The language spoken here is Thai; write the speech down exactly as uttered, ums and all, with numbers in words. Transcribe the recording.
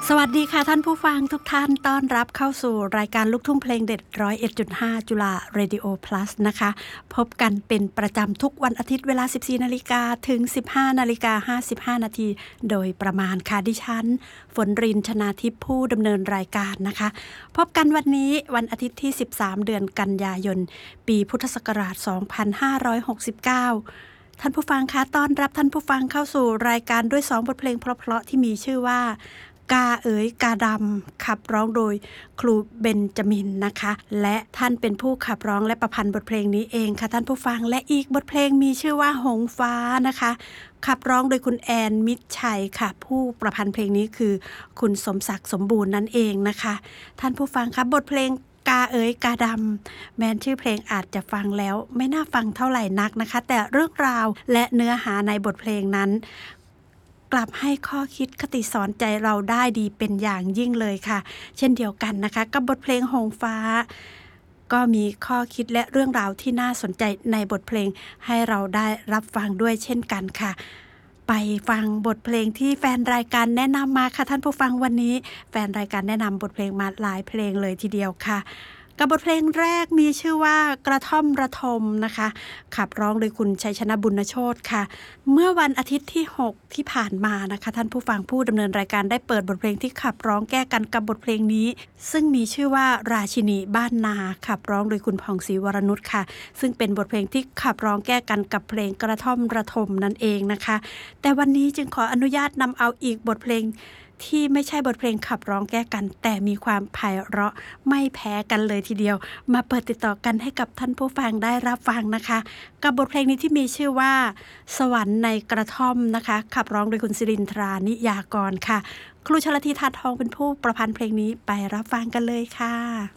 สวัสดีค่ะท่านผู้ฟังทุกท่านต้อนรับเข้าสู่รายการลูกทุ่งเพลงเด็ด หนึ่งศูนย์เอ็ดจุดห้า จุฬา Radio Plus นะคะพบกันเป็นประจำทุกวันอาทิตย์เวลา สิบสี่นาฬิกา ถึง สิบห้านาฬิกาห้าสิบห้า นาทีโดยประมาณค่ะดิฉันฝนรินชนาทิพย์ผู้ดำเนินรายการนะคะพบกันวันนี้วันอาทิตย์ที่สิบสามเดือนกันยายนปีพุทธศักราชสองพันห้าร้อยหกสิบเก้าท่านผู้ฟังคะต้อนรับท่านผู้ฟังเข้าสู่รายการด้วยสองบทเพลงเพราะๆที่มีชื่อว่ากาเอ๋ยกาดำขับร้องโดยครูเบนจามินนะคะและท่านเป็นผู้ขับร้องและประพันธ์บทเพลงนี้เองค่ะท่านผู้ฟังและอีกบทเพลงมีชื่อว่าหงฟ้านะคะขับร้องโดยคุณแอนมิตรชัยค่ะผู้ประพันธ์เพลงนี้คือคุณสมศักดิ์สมบูรณ์นั่นเองนะคะท่านผู้ฟังคะบทเพลงกาเอ๋ยกาดำแม้ชื่อเพลงอาจจะฟังแล้วไม่น่าฟังเท่าไหร่นักนะคะแต่เรื่องราวและเนื้อหาในบทเพลงนั้นกลับให้ข้อคิดคติสอนใจเราได้ดีเป็นอย่างยิ่งเลยค่ะเช่นเดียวกันนะคะกับบทเพลงหงฟ้าก็มีข้อคิดและเรื่องราวที่น่าสนใจในบทเพลงให้เราได้รับฟังด้วยเช่นกันค่ะไปฟังบทเพลงที่แฟนรายการแนะนำมาค่ะท่านผู้ฟังวันนี้แฟนรายการแนะนำบทเพลงมาหลายเพลงเลยทีเดียวค่ะกับบทเพลงแรกมีชื่อว่ากระท่อมระทมนะคะขับร้องโดยคุณชัยชนะบุญโชติค่ะเมื่อวันอาทิตย์ที่หกที่ผ่านมานะคะท่านผู้ฟังผู้ดำเนินรายการได้เปิดบทเพลงที่ขับร้องแก้กันกับบทเพลงนี้ซึ่งมีชื่อว่าราชินีบ้านนาขับร้องโดยคุณผ่องศรีวรนุชค่ะซึ่งเป็นบทเพลงที่ขับร้องแก้กันกับเพลงกระท่อมระทมนั่นเองนะคะแต่วันนี้จึงขออนุญาตนำเอาอีกบทเพลงที่ไม่ใช่บทเพลงขับร้องแก้กันแต่มีความไพเราะไม่แพ้กันเลยทีเดียวมาเปิดติดต่อกันให้กับท่านผู้ฟังได้รับฟังนะคะกับบทเพลงนี้ที่มีชื่อว่าสวรรค์ในกระท่อมนะคะขับร้องโดยคุณศิรินทรานิยากรค่ะครูชลธี ทานทองเป็นผู้ประพันธ์เพลงนี้ไปรับฟังกันเลยค่ะ